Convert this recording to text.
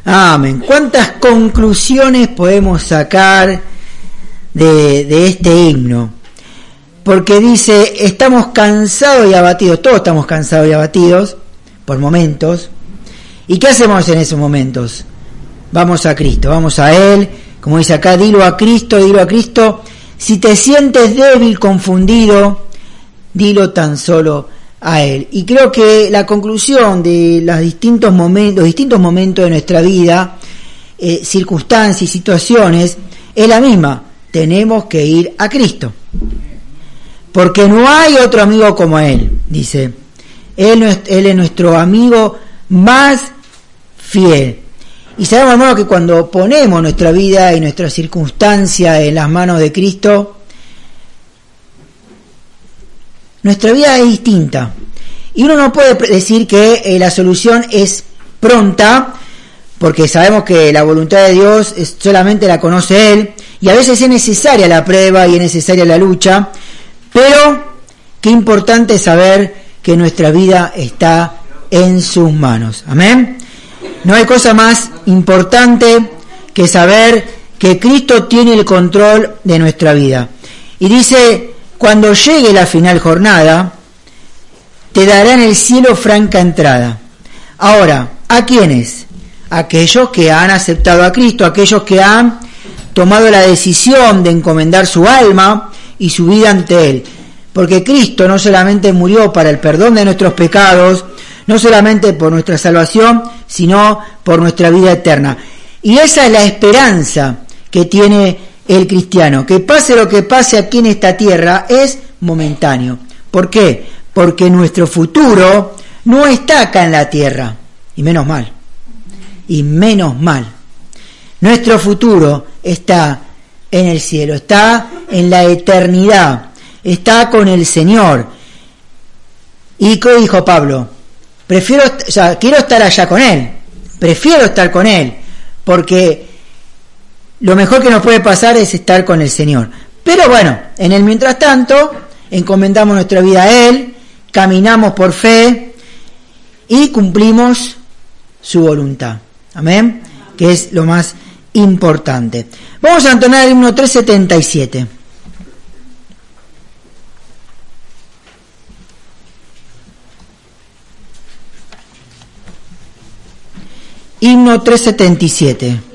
Amén. ¿Cuántas conclusiones podemos sacar de este himno? Porque dice, estamos cansados y abatidos, todos estamos cansados y abatidos por momentos. ¿Y qué hacemos en esos momentos? Vamos a Cristo, vamos a Él, como dice acá, dilo a Cristo. Si te sientes débil, confundido, dilo tan solo a Él. Y creo que la conclusión de los distintos momentos de nuestra vida, circunstancias y situaciones, es la misma. Tenemos que ir a Cristo. Porque no hay otro amigo como Él, dice. Él es nuestro amigo más fiel. Y sabemos, hermano, que cuando ponemos nuestra vida y nuestra circunstancia en las manos de Cristo, nuestra vida es distinta. Y uno no puede decir que la solución es pronta, porque sabemos que la voluntad de Dios solamente la conoce Él, y a veces es necesaria la prueba y es necesaria la lucha, pero qué importante es saber que nuestra vida está en sus manos. Amén. No hay cosa más importante que saber que Cristo tiene el control de nuestra vida. Y dice, cuando llegue la final jornada, te dará en el cielo franca entrada. Ahora, ¿a quiénes? Aquellos que han aceptado a Cristo, aquellos que han tomado la decisión de encomendar su alma y su vida ante Él. Porque Cristo no solamente murió para el perdón de nuestros pecados, no solamente por nuestra salvación, sino por nuestra vida eterna. Y esa es la esperanza que tiene el cristiano. Que pase lo que pase aquí en esta tierra, es momentáneo. ¿Por qué? Porque nuestro futuro no está acá en la tierra. Y menos mal. Y menos mal. Nuestro futuro está en el cielo, está en la eternidad, está con el Señor. ¿Y qué dijo Pablo? Quiero estar allá con Él, prefiero estar con Él, porque lo mejor que nos puede pasar es estar con el Señor. Pero bueno, en el mientras tanto, encomendamos nuestra vida a Él, caminamos por fe y cumplimos su voluntad. Amén, que es lo más importante. Vamos a entonar el himno 377. Himno 377.